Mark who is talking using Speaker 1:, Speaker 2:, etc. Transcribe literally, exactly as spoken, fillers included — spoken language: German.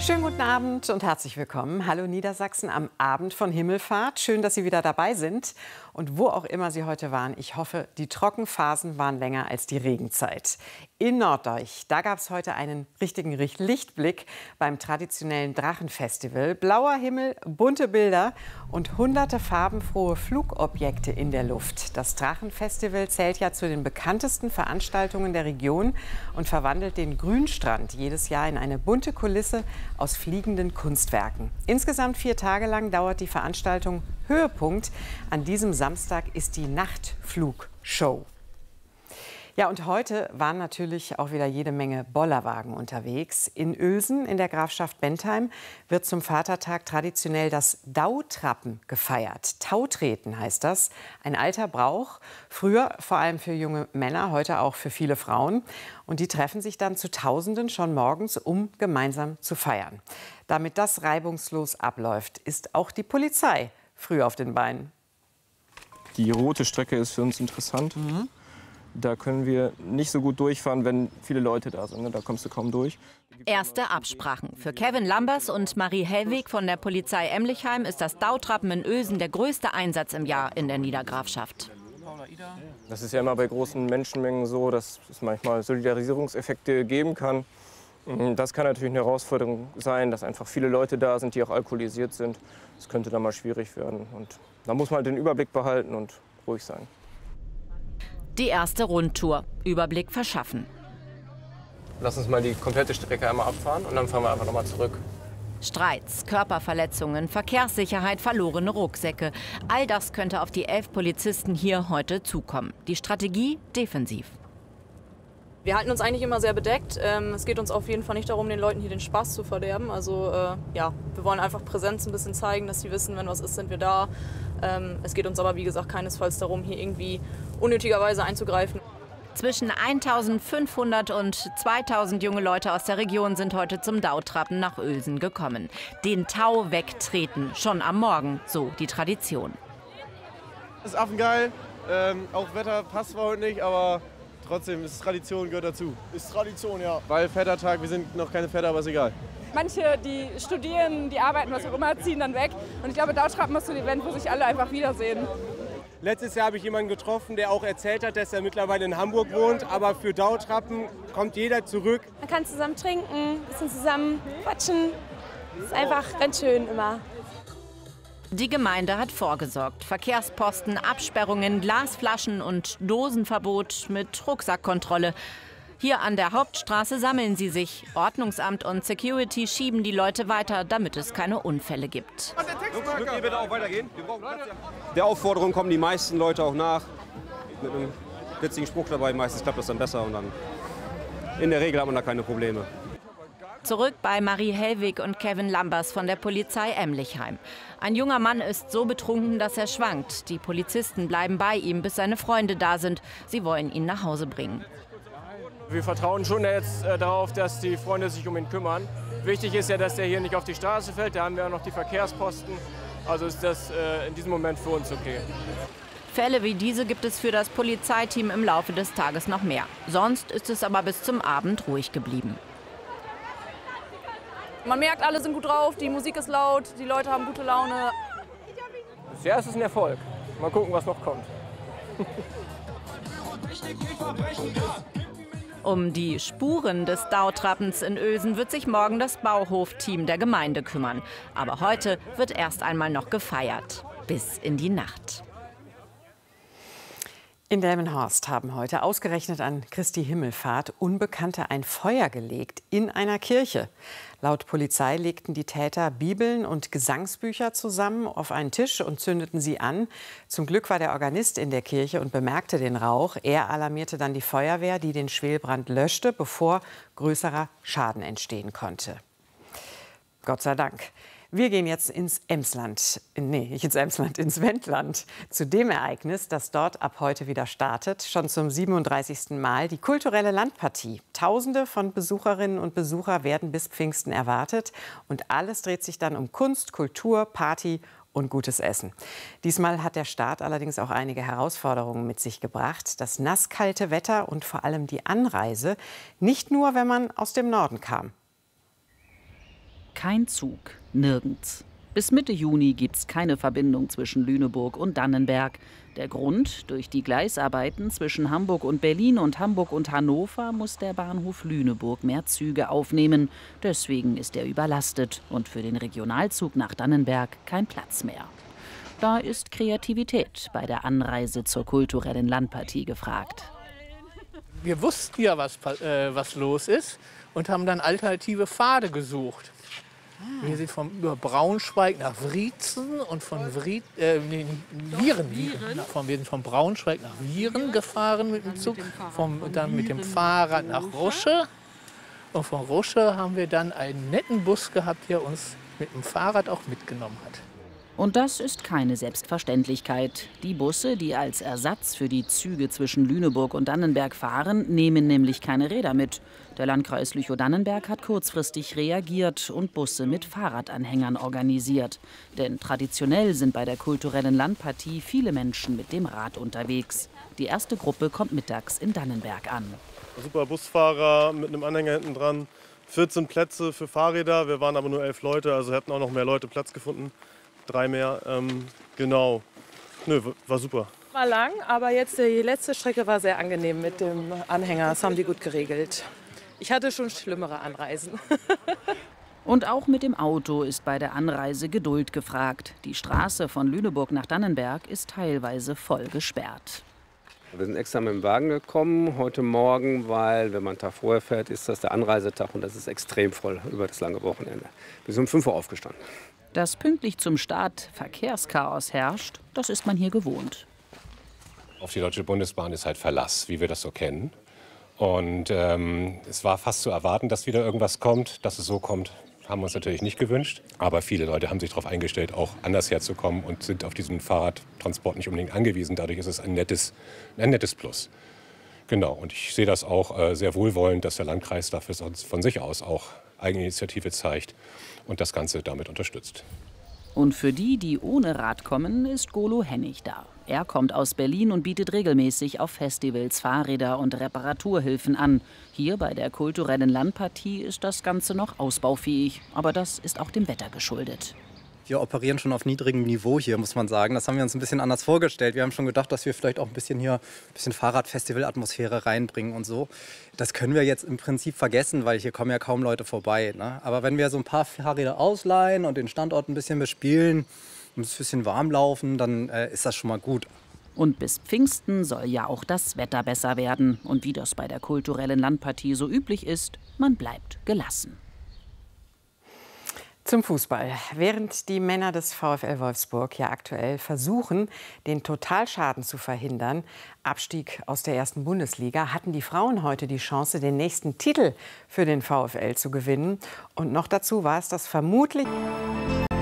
Speaker 1: Schönen guten Abend und herzlich willkommen. Hallo Niedersachsen am Abend von Himmelfahrt. Schön, dass Sie wieder dabei sind. Und wo auch immer Sie heute waren, ich hoffe, die Trockenphasen waren länger als die Regenzeit. In Norddeutsch, da gab es heute einen richtigen Lichtblick beim traditionellen Drachenfestival. Blauer Himmel, bunte Bilder und hunderte farbenfrohe Flugobjekte in der Luft. Das Drachenfestival zählt ja zu den bekanntesten Veranstaltungen der Region und verwandelt den Grünstrand jedes Jahr in eine bunte Kulisse aus fliegenden Kunstwerken. Insgesamt vier Tage lang dauert die Veranstaltung. Höhepunkt an diesem Samstag ist die Nachtflugshow. Ja, und heute waren natürlich auch wieder jede Menge Bollerwagen unterwegs. In Uelsen in der Grafschaft Bentheim wird zum Vatertag traditionell das Dautrappen gefeiert. Tautreten heißt das, ein alter Brauch, früher vor allem für junge Männer, heute auch für viele Frauen. Und die treffen sich dann zu Tausenden schon morgens, um gemeinsam zu feiern. Damit das reibungslos abläuft, ist auch die Polizei früh auf den Beinen.
Speaker 2: Die rote Strecke ist für uns interessant. Mhm. Da können wir nicht so gut durchfahren, wenn viele Leute da sind. Da kommst du kaum durch.
Speaker 3: Erste Absprachen. Für Kevin Lambers und Marie Hellwig von der Polizei Emlichheim ist das Dautrappen in Uelsen der größte Einsatz im Jahr in der Niedergrafschaft.
Speaker 2: Das ist ja immer bei großen Menschenmengen so, dass es manchmal Solidarisierungseffekte geben kann. Das kann natürlich eine Herausforderung sein, dass einfach viele Leute da sind, die auch alkoholisiert sind. Das könnte dann mal schwierig werden. Und da muss man den Überblick behalten und ruhig sein.
Speaker 3: Die erste Rundtour. Überblick verschaffen.
Speaker 2: Lass uns mal die komplette Strecke einmal abfahren und dann fahren wir einfach noch mal zurück.
Speaker 3: Streits, Körperverletzungen, Verkehrssicherheit, verlorene Rucksäcke. All das könnte auf die elf Polizisten hier heute zukommen. Die Strategie defensiv.
Speaker 4: Wir halten uns eigentlich immer sehr bedeckt. Ähm, es geht uns auf jeden Fall nicht darum, den Leuten hier den Spaß zu verderben. Also äh, ja, wir wollen einfach Präsenz ein bisschen zeigen, dass sie wissen, wenn was ist, sind wir da. Ähm, es geht uns aber, wie gesagt, keinesfalls darum, hier irgendwie unnötigerweise einzugreifen.
Speaker 3: Zwischen eintausendfünfhundert und zweitausend junge Leute aus der Region sind heute zum Dautrappen nach Uelsen gekommen. Den Tau wegtreten, schon am Morgen, so die Tradition.
Speaker 5: Das ist affengeil. Ähm, auch Wetter passt zwar heute nicht, aber trotzdem ist Tradition, gehört dazu. Ist Tradition, ja. Weil Vätertag, wir sind noch keine Väter, aber ist egal.
Speaker 6: Manche, die studieren, die arbeiten, was auch immer, ziehen dann weg. Und ich glaube, Dautrappen ist so ein Event, wo sich alle einfach wiedersehen.
Speaker 5: Letztes Jahr habe ich jemanden getroffen, der auch erzählt hat, dass er mittlerweile in Hamburg wohnt. Aber für Dautrappen kommt jeder zurück.
Speaker 7: Man kann zusammen trinken, ein bisschen zusammen quatschen. Das ist einfach ganz schön immer.
Speaker 3: Die Gemeinde hat vorgesorgt. Verkehrsposten, Absperrungen, Glasflaschen und Dosenverbot mit Rucksackkontrolle. Hier an der Hauptstraße sammeln sie sich. Ordnungsamt und Security schieben die Leute weiter, damit es keine Unfälle gibt.
Speaker 8: Könnt ihr bitte auch weitergehen? Der Aufforderung kommen die meisten Leute auch nach. Mit einem witzigen Spruch dabei, meistens klappt das dann besser und dann in der Regel hat man da keine Probleme.
Speaker 3: Zurück bei Marie Hellwig und Kevin Lambers von der Polizei Emlichheim. Ein junger Mann ist so betrunken, dass er schwankt. Die Polizisten bleiben bei ihm, bis seine Freunde da sind. Sie wollen ihn nach Hause bringen.
Speaker 2: Wir vertrauen schon jetzt äh, darauf, dass die Freunde sich um ihn kümmern. Wichtig ist ja, dass der hier nicht auf die Straße fällt. Da haben wir auch noch die Verkehrsposten. Also ist das äh, in diesem Moment für uns okay.
Speaker 3: Fälle wie diese gibt es für das Polizeiteam im Laufe des Tages noch mehr. Sonst ist es aber bis zum Abend ruhig geblieben.
Speaker 4: Man merkt, alle sind gut drauf, die Musik ist laut, die Leute haben gute Laune.
Speaker 2: Bisher ist es ein Erfolg. Mal gucken, was noch kommt.
Speaker 3: Um die Spuren des Dautrappens in Uelsen wird sich morgen das Bauhof-Team der Gemeinde kümmern. Aber heute wird erst einmal noch gefeiert. Bis in die Nacht.
Speaker 1: In Delmenhorst haben heute ausgerechnet an Christi Himmelfahrt Unbekannte ein Feuer gelegt in einer Kirche. Laut Polizei legten die Täter Bibeln und Gesangsbücher zusammen auf einen Tisch und zündeten sie an. Zum Glück war der Organist in der Kirche und bemerkte den Rauch. Er alarmierte dann die Feuerwehr, die den Schwelbrand löschte, bevor größerer Schaden entstehen konnte. Gott sei Dank. Wir gehen jetzt ins Emsland, nee, nicht ins Emsland, ins Wendland, zu dem Ereignis, das dort ab heute wieder startet. Schon zum siebenunddreißigsten Mal die kulturelle Landpartie. Tausende von Besucherinnen und Besucher werden bis Pfingsten erwartet. Und alles dreht sich dann um Kunst, Kultur, Party und gutes Essen. Diesmal hat der Start allerdings auch einige Herausforderungen mit sich gebracht. Das nasskalte Wetter und vor allem die Anreise, nicht nur, wenn man aus dem Norden kam.
Speaker 9: kein Zug, nirgends. Bis Mitte Juni gibt es keine Verbindung zwischen Lüneburg und Dannenberg. Der Grund: durch die Gleisarbeiten zwischen Hamburg und Berlin und Hamburg und Hannover muss der Bahnhof Lüneburg mehr Züge aufnehmen. Deswegen ist er überlastet und für den Regionalzug nach Dannenberg kein Platz mehr. Da ist Kreativität bei der Anreise zur kulturellen Landpartie gefragt.
Speaker 10: Wir wussten ja, was, äh, was los ist und haben dann alternative Pfade gesucht. Ah. Wir sind vom, über Braunschweig nach Wriezen und von Wried, äh, nee, Vieren, Vieren. Von, wir sind von Braunschweig nach Vieren gefahren mit dem Zug, vom, dann mit dem Fahrrad nach Rusche. Und von Rusche haben wir dann einen netten Bus gehabt, der uns mit dem Fahrrad auch mitgenommen hat.
Speaker 9: Und das ist keine Selbstverständlichkeit. Die Busse, die als Ersatz für die Züge zwischen Lüneburg und Dannenberg fahren, nehmen nämlich keine Räder mit. Der Landkreis Lüchow-Dannenberg hat kurzfristig reagiert und Busse mit Fahrradanhängern organisiert. Denn traditionell sind bei der kulturellen Landpartie viele Menschen mit dem Rad unterwegs. Die erste Gruppe kommt mittags in Dannenberg an.
Speaker 5: Super Busfahrer mit einem Anhänger hinten dran. vierzehn Plätze für Fahrräder, wir waren aber nur elf Leute, also hätten auch noch mehr Leute Platz gefunden. Drei mehr, ähm, genau. Nö, war super.
Speaker 11: War lang, aber jetzt die letzte Strecke war sehr angenehm mit dem Anhänger. Das haben die gut geregelt. Ich hatte schon schlimmere Anreisen.
Speaker 9: Und auch mit dem Auto ist bei der Anreise Geduld gefragt. Die Straße von Lüneburg nach Dannenberg ist teilweise voll gesperrt.
Speaker 8: Wir sind extra mit dem Wagen gekommen heute Morgen, weil, wenn man einen Tag vorher fährt, ist das der Anreisetag und das ist extrem voll über das lange Wochenende. Wir sind um fünf Uhr aufgestanden.
Speaker 9: Dass pünktlich zum Start Verkehrschaos herrscht, das ist man hier gewohnt.
Speaker 12: Auf die Deutsche Bundesbahn ist halt Verlass, wie wir das so kennen. Und ähm, es war fast zu erwarten, dass wieder irgendwas kommt. Dass es so kommt, haben wir uns natürlich nicht gewünscht. Aber viele Leute haben sich darauf eingestellt, auch anders herzukommen und sind auf diesen Fahrradtransport nicht unbedingt angewiesen. Dadurch ist es ein nettes, ein nettes Plus. Genau, und ich sehe das auch äh, sehr wohlwollend, dass der Landkreis dafür von sich aus auch Eigeninitiative zeigt und das Ganze damit unterstützt.
Speaker 9: Und für die, die ohne Rad kommen, ist Golo Hennig da. Er kommt aus Berlin und bietet regelmäßig auf Festivals Fahrräder und Reparaturhilfen an. Hier bei der kulturellen Landpartie ist das Ganze noch ausbaufähig, aber das ist auch dem Wetter geschuldet.
Speaker 13: Wir operieren schon auf niedrigem Niveau hier, muss man sagen. Das haben wir uns ein bisschen anders vorgestellt. Wir haben schon gedacht, dass wir vielleicht auch ein bisschen hier ein bisschen Fahrradfestival-Atmosphäre reinbringen und so. Das können wir jetzt im Prinzip vergessen, weil hier kommen ja kaum Leute vorbei, ne? Aber wenn wir so ein paar Fahrräder ausleihen und den Standort ein bisschen bespielen und es ein bisschen warm laufen, dann äh, ist das schon mal gut.
Speaker 9: Und bis Pfingsten soll ja auch das Wetter besser werden. Und wie das bei der kulturellen Landpartie so üblich ist, man bleibt gelassen.
Speaker 1: Zum Fußball. Während die Männer des VfL Wolfsburg ja aktuell versuchen, den Totalschaden zu verhindern, Abstieg aus der ersten Bundesliga, hatten die Frauen heute die Chance, den nächsten Titel für den VfL zu gewinnen. Und noch dazu war es das vermutlich